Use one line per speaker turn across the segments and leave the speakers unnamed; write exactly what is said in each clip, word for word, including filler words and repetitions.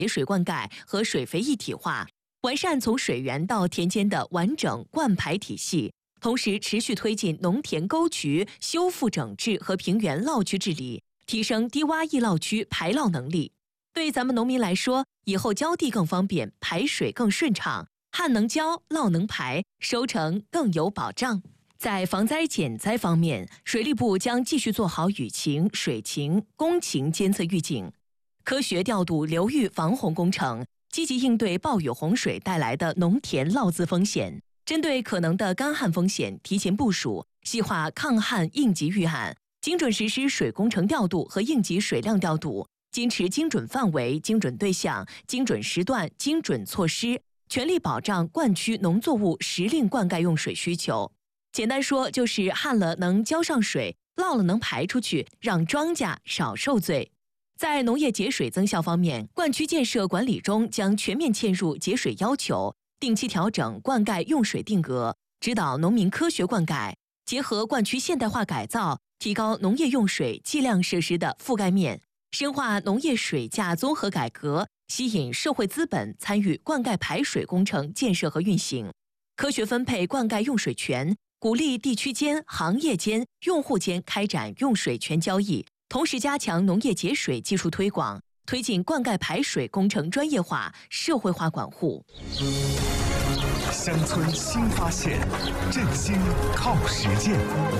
节水灌溉和水肥一体化，完善从水源到田间的完整灌排体系，同时持续推进农田沟渠修复整治和平原涝区治理，提升低洼易涝区排涝能力。对咱们农民来说，以后浇地更方便，排水更顺畅，旱能浇，涝能排，收成更有保障。在防灾减灾方面，水利部将继续做好雨情、水情、工情监测预警，科学调度流域防洪工程，积极应对暴雨洪水带来的农田涝资风险。针对可能的干旱风险，提前部署，细化抗旱应急预案，精准实施水工程调度和应急水量调度，坚持精准范围、精准对象、精准时段、精准措施，全力保障灌区农作物时令灌溉用水需求。简单说，就是旱了能浇上水，涝了能排出去，让庄稼少受罪。在农业节水增效方面，灌区建设管理中将全面嵌入节水要求，定期调整灌溉用水定额，指导农民科学灌溉，结合灌区现代化改造，提高农业用水计量设施的覆盖面，深化农业水价综合改革，吸引社会资本参与灌溉排水工程建设和运行，科学分配灌溉用水权，鼓励地区间、行业间、用户间开展用水权交易，同时加强农业节水技术推广，推进灌溉排水工程专业化、社会化管护。
乡村新发现，振兴靠实践。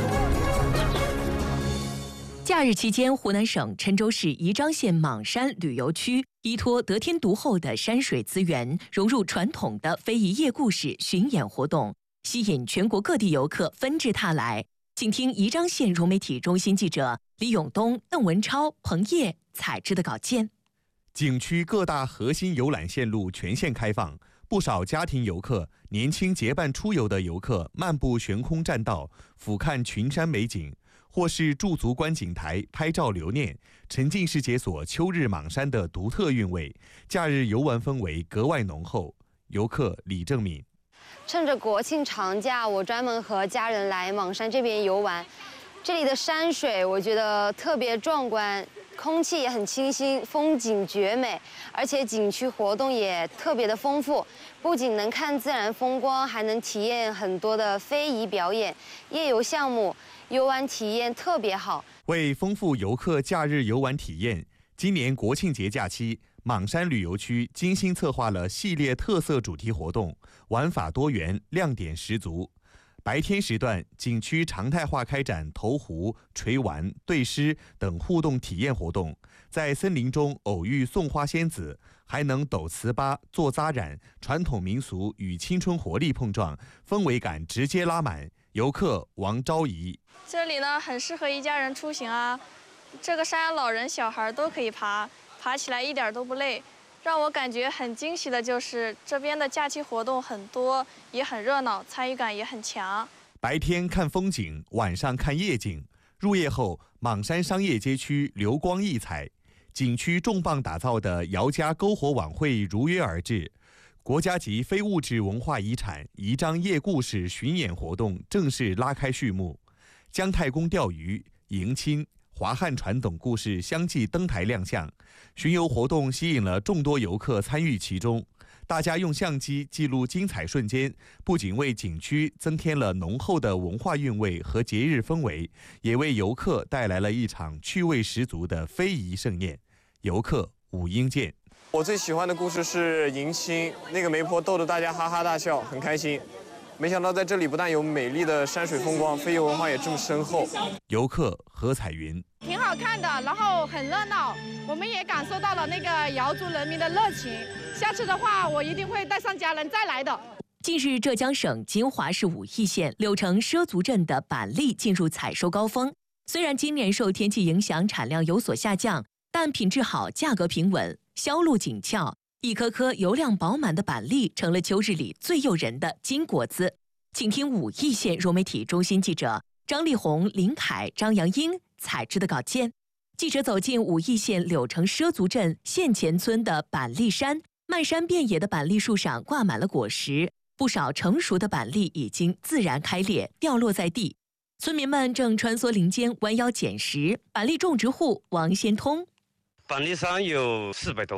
假日期间，湖南省郴州市宜章县莽山旅游区依托得天独厚的山水资源，融入传统的非遗夜故事巡演活动，吸引全国各地游客纷至沓来。请听宜章县融媒体中心记者李永东、邓文超、彭烨采制的稿件。
景区各大核心游览线路全线开放，不少家庭游客、年轻结伴出游的游客漫步悬空栈道，俯瞰群山美景，或是驻足观景台拍照留念，沉浸式解锁秋日莽山的独特韵味，假日游玩氛围格外浓厚。游客李正敏：
趁着国庆长假，我专门和家人来莽山这边游玩。这里的山水我觉得特别壮观，空气也很清新，风景绝美，而且景区活动也特别的丰富，不仅能看自然风光，还能体验很多的非遗表演、夜游项目，游玩体验特别好。
为丰富游客假日游玩体验，今年国庆节假期，莽山旅游区精心策划了系列特色主题活动，玩法多元，亮点十足。白天时段，景区常态化开展投壶、锤丸、对诗等互动体验活动，在森林中偶遇送花仙子，还能抖糍粑、做扎染，传统民俗与青春活力碰撞，氛围感直接拉满。游客王昭仪：
这里呢很适合一家人出行啊，这个山老人小孩都可以爬，爬起来一点都不累。让我感觉很惊喜的就是这边的假期活动很多，也很热闹，参与感也很强。
白天看风景，晚上看夜景。入夜后，莽山商业街区流光溢彩，景区重磅打造的姚家篝火晚会如约而至。国家级非物质文化遗产宜章夜故事巡演活动正式拉开序幕，姜太公钓鱼、迎亲、划汉船等故事相继登台亮相，巡游活动吸引了众多游客参与其中。大家用相机记录精彩瞬间，不仅为景区增添了浓厚的文化韵味和节日氛围，也为游客带来了一场趣味十足的非遗盛宴。游客武英健：
我最喜欢的故事是迎亲，那个媒婆逗得大家哈哈大笑，很开心。没想到在这里不但有美丽的山水风光，非遗文化也这么深厚。
游客何彩云：
挺好看的，然后很热闹，我们也感受到了那个瑶族人民的热情。下次的话，我一定会带上家人再来的。
近日，浙江省金华市武义县柳城畲族镇的板栗进入采收高峰。虽然今年受天气影响，产量有所下降，但品质好，价格平稳，销路紧俏。一颗颗油亮饱满的板栗成了秋日里最诱人的金果子。请听武义县融媒体中心记者张丽红、林凯、张阳英采制的稿件。记者走进武义县柳城畲族镇县前村的板栗山，漫山遍野的板栗树上挂满了果实，不少成熟的板栗已经自然开裂，掉落在地。村民们正穿梭林间，弯腰捡拾。板栗种植户王先通：
板栗山有四百多亩，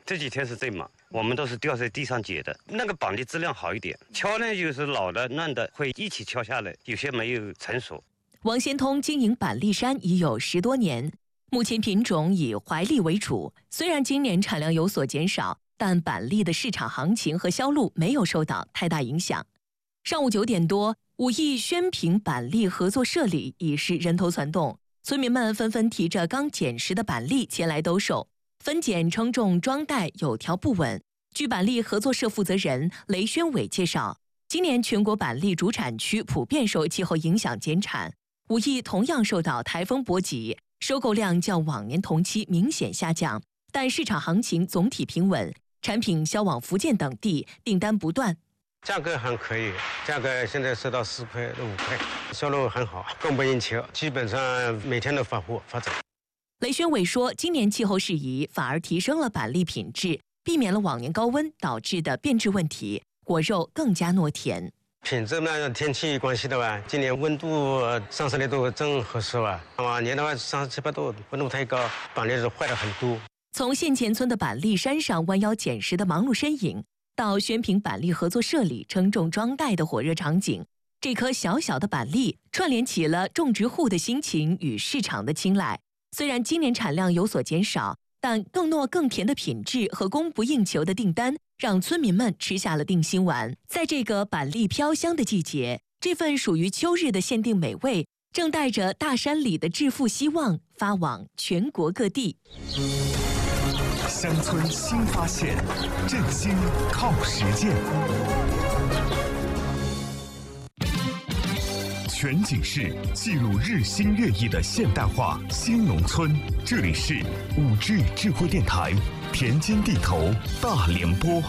这几天是最忙，我们都是掉在地上捡的，那个板的质量好一点，敲呢就是老的烂的会一起敲下来，有些没有成熟。
王先通经营板栗山已有十多年，目前品种以槐栗为主，虽然今年产量有所减少，但板栗的市场行情和销路没有受到太大影响。上午九点多，武义宣平板栗合作社里已是人头攒动，村民们纷纷提着刚捡拾的板栗前来兜售。分拣称重装袋有条不紊。据板栗合作社负责人雷宣伟介绍，今年全国板栗主产区普遍受气候影响减产，武义同样受到台风波及，收购量较往年同期明显下降，但市场行情总体平稳，产品销往福建等地，订单不断。
价格还可以，价格现在收到四块到五块，销路很好，供不应求，基本上每天都发货发走。
雷宣伟说，今年气候适宜，反而提升了板栗品质，避免了往年高温导致的变质问题，果肉更加糯甜。
品质呢，天气关系的吧，今年温度上升的都正合适吧。往年的话三十七八度，温度太高，板栗是坏的很多。
从县前村的板栗山上弯腰捡拾的忙碌身影，到宣平板栗合作社里称重装袋的火热场景，这颗小小的板栗串联起了种植户的心情与市场的青睐。虽然今年产量有所减少，但更糯更甜的品质和供不应求的订单，让村民们吃下了定心丸。在这个板栗飘香的季节，这份属于秋日的限定美味，正带着大山里的致富希望发往全国各地。
乡村新发现，振兴靠实践。全景式记录日新月异的现代化新农村，这里是五 G 智慧电台田间地头大联播。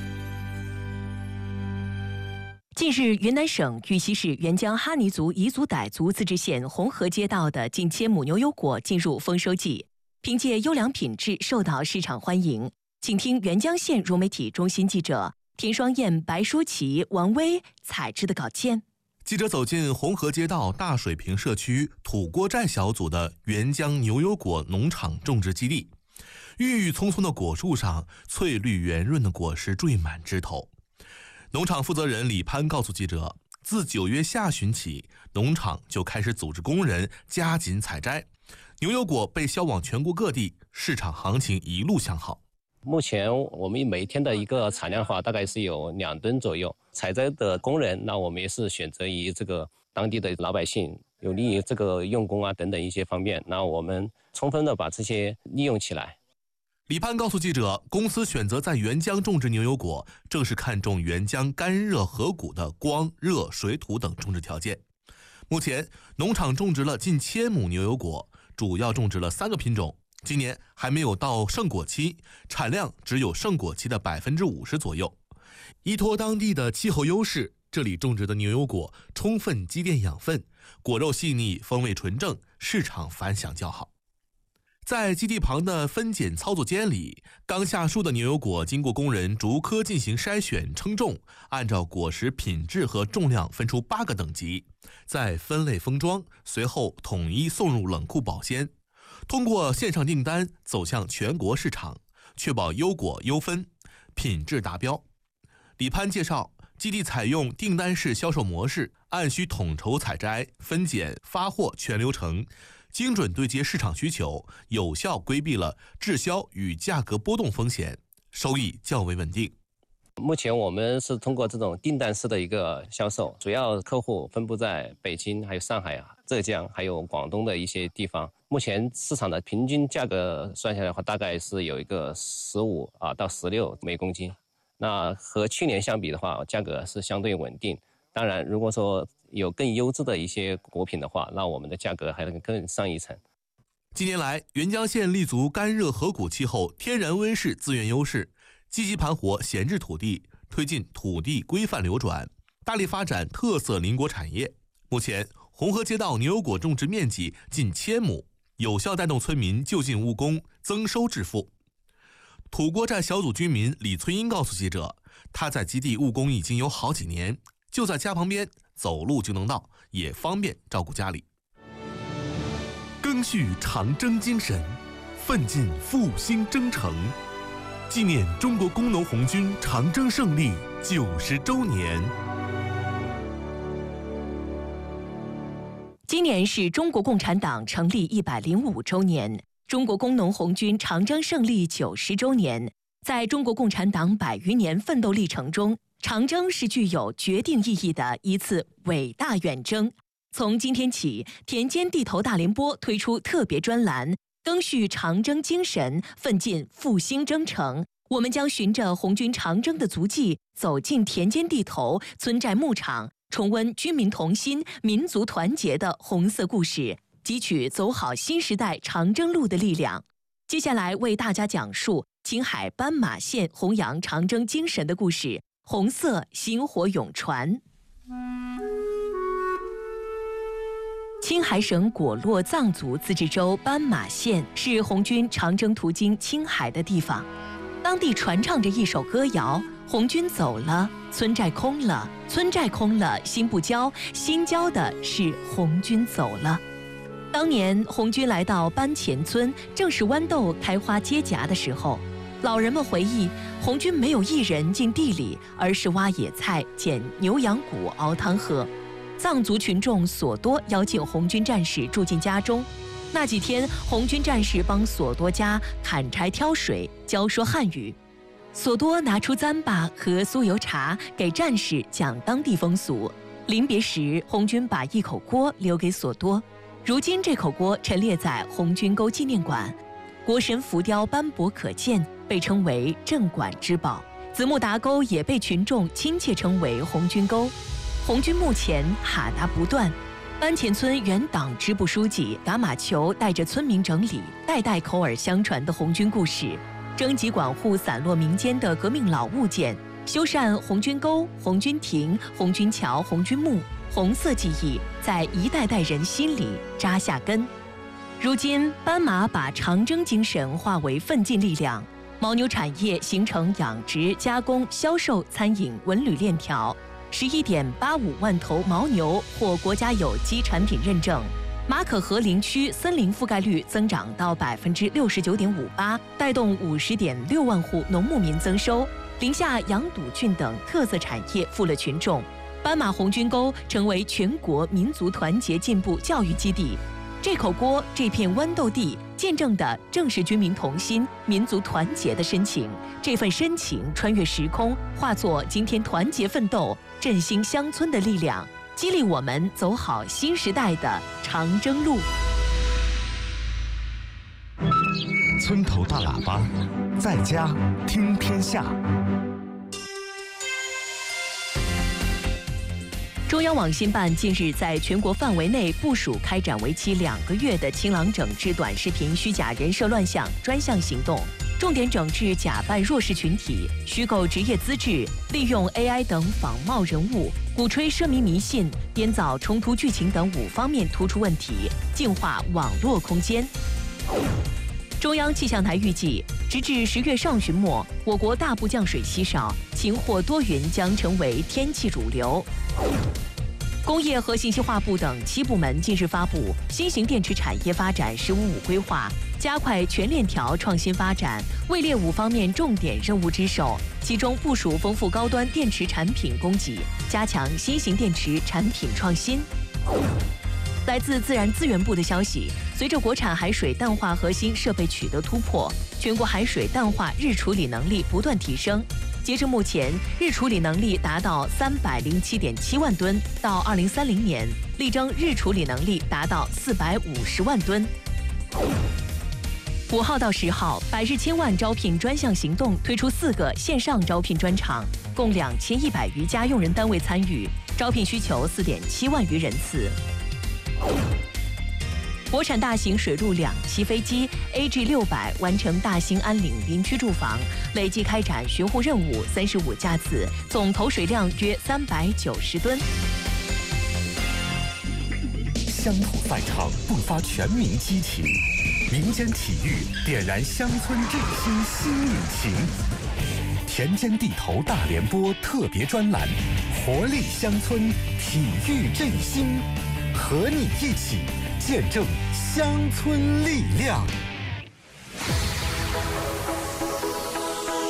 近日，云南省玉溪市沅江哈尼族彝族傣族自治县红河街道的近千亩牛油果进入丰收季，凭借优良品质受到市场欢迎。请听沅江县融媒体中心记者田双燕、白舒淇、王威采制的稿件。
记者走进红河街道大水平社区土锅寨小组的沅江牛油果农场种植基地，郁郁葱葱的果树上，翠绿圆润的果实缀满枝头。农场负责人李攀告诉记者，自九月下旬起，农场就开始组织工人加紧采摘，牛油果被销往全国各地，市场行情一路向好。
目前我们每天的一个产量的话，大概是有两吨左右。采摘的工人，那我们也是选择于这个当地的老百姓，有利于这个用工啊等等一些方面。那我们充分的把这些利用起来。
李攀告诉记者，公司选择在沅江种植牛油果，正是看中沅江干热河谷的光、热、水土等种植条件。目前，农场种植了近千亩牛油果，主要种植了三个品种。今年还没有到盛果期，产量只有盛果期的百分之五十左右。依托当地的气候优势，这里种植的牛油果充分积淀养分，果肉细腻，风味纯正，市场反响较好。在基地旁的分拣操作间里，刚下树的牛油果经过工人逐颗进行筛选称重，按照果实品质和重量分出八个等级，再分类封装，随后统一送入冷库保鲜。通过线上订单走向全国市场，确保优果优分，品质达标。李攀介绍，基地采用订单式销售模式，按需统筹采摘、分拣、发货全流程，精准对接市场需求，有效规避了滞销与价格波动风险，收益较为稳定。
目前我们是通过这种订单式的一个销售，主要客户分布在北京、还有上海啊、浙江还有广东的一些地方。目前市场的平均价格算下来的话，大概是有一个十五啊到十六每公斤。那和去年相比的话，价格是相对稳定。当然，如果说有更优质的一些果品的话，那我们的价格还能更上一层。
近年来，沅江县立足干热河谷气候、天然温室资源优势，积极盘活闲置土地，推进土地规范流转，大力发展特色林果产业。目前，红河街道牛油果种植面积近千亩，有效带动村民就近务工，增收致富。土锅寨小组居民李翠英告诉记者，他在基地务工已经有好几年，就在家旁边，走路就能到，也方便照顾家里。
赓续长征精神，奋进复兴征程。 纪念中国工农红军长征胜利九十周年。
今年是中国共产党成立一百零五周年，中国工农红军长征胜利九十周年。在中国共产党百余年奋斗历程中，长征是具有决定意义的一次伟大远征。从今天起，田间地头大联播推出特别专栏，赓续长征精神，奋进复兴征程。我们将循着红军长征的足迹，走进田间地头、村寨牧场，重温军民同心、民族团结的红色故事，汲取走好新时代长征路的力量。接下来为大家讲述青海斑马线弘扬长征精神的故事，红色薪火永传。青海省果洛藏族自治州斑马县是红军长征途经青海的地方，当地传唱着一首歌谣：红军走了，村寨空了，村寨空了，心不焦，心焦的是红军走了。当年红军来到斑前村，正是豌豆开花结荚的时候。老人们回忆，红军没有一人进地里，而是挖野菜、捡牛羊骨熬汤喝。藏族群众索多邀请红军战士住进家中。那几天，红军战士帮索多家砍柴挑水，教说汉语。索多拿出糌粑和酥油茶给战士讲当地风俗。临别时，红军把一口锅留给索多。如今这口锅陈列在红军沟纪念馆，锅身浮雕斑驳可见，被称为镇馆之宝。子木达沟也被群众亲切称为红军沟。红军墓前哈达不断。斑前村原党支部书记噶玛球带着村民整理代代口耳相传的红军故事，征集管护散落民间的革命老物件，修缮红军沟、红军亭、红军桥、红军墓。红色记忆在一代代人心里扎下根。如今，斑马把长征精神化为奋进力量，牦牛产业形成养殖、加工、销售、餐饮、文旅链条。十一点八五万头牦牛获国家有机产品认证。马可河林区森林覆盖率增长到百分之六十九点五八，带动五十点六万户农牧民增收。临夏羊肚菌等特色产业富了群众。斑马红军沟成为全国民族团结进步教育基地。这口锅，这片豌豆地，见证的正是军民同心、民族团结的深情。这份深情穿越时空，化作今天团结奋斗、振兴乡村的力量，激励我们走好新时代的长征路。
村头大喇叭，在家听天下。
中央网信办近日在全国范围内部署开展为期两个月的清朗整治短视频虚假人设乱象专项行动，重点整治假扮弱势群体、虚构职业资质、利用 A I 等仿冒人物、鼓吹奢靡迷信、编造冲突剧情等五方面突出问题，净化网络空间。中央气象台预计，直至十月上旬末，我国大部降水稀少，晴或多云将成为天气主流。工业和信息化部等七部门近日发布《新型电池产业发展“十五五”规划》，加快全链条创新发展，位列五方面重点任务之首。其中部署丰富高端电池产品供给，加强新型电池产品创新。来自自然资源部的消息，随着国产海水淡化核心设备取得突破，全国海水淡化日处理能力不断提升。截至目前，日处理能力达到三百零七点七万吨，到二零三零年，力争日处理能力达到四百五十万吨。五号到十号，百日千万招聘专项行动推出四个线上招聘专场，共两千一百余家用人单位参与，招聘需求四点七万余人次。国产大型水陆两栖飞机 A G 六百完成大兴安岭林区驻防，累计开展巡护任务三十五架次，总投水量约三百九十吨。
乡土赛场迸发全民激情，民间体育点燃乡村振兴新引擎。田间地头大联播特别专栏，活力乡村，体育振兴，和你一起见证乡村力量。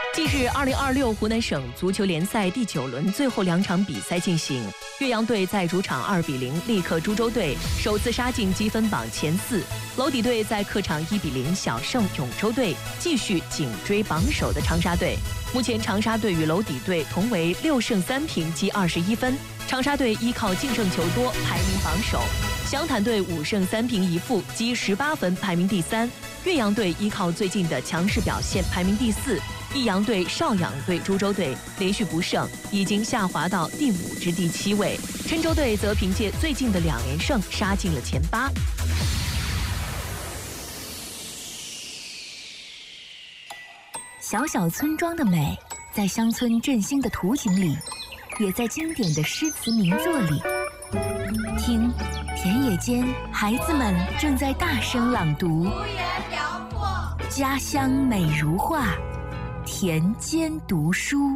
近日，二零二六湖南省足球联赛第九轮最后两场比赛进行，岳阳队在主场二比零力克株洲队，首次杀进积分榜前四；娄底队在客场一比零小胜永州队，继续紧追榜首的长沙队。目前，长沙队与娄底队同为六胜三平，积二十一分。长沙队依靠净胜球多，排名榜首。湘潭队五胜三平一负，积十八分，排名第三。岳阳队依靠最近的强势表现，排名第四。益阳队、邵阳队、株洲队连续不胜，已经下滑到第五至第七位。郴州队则凭借最近的两连胜，杀进了前八。
小小村庄的美，在乡村振兴的图景里，也在经典的诗词名作里。听，田野间孩子们正在大声朗读。幅员辽阔，家乡美如画。田间读书。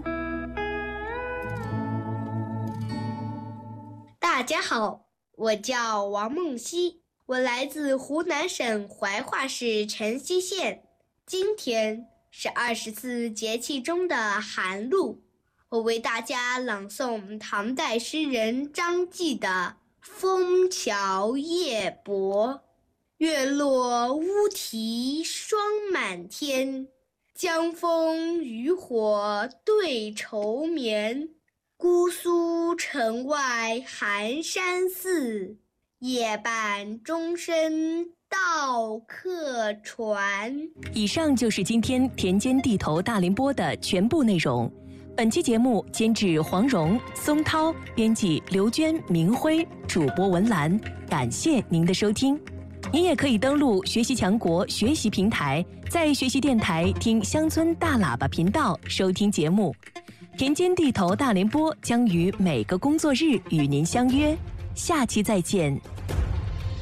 大家好，我叫王梦溪，我来自湖南省怀化市城西县。今天是二十四节气中的寒露，我为大家朗诵唐代诗人张继的《枫桥夜泊》。月落乌啼霜满天，江枫渔火对愁眠。姑苏城外寒山寺，夜半钟声到客船。
以上就是今天田间地头大联播的全部内容。本期节目监制黄蓉、松涛，编辑刘娟、明辉，主播文兰。感谢您的收听。您也可以登录学习强国学习平台，在学习电台听乡村大喇叭频道收听节目。田间地头大联播将于每个工作日与您相约，下期再见。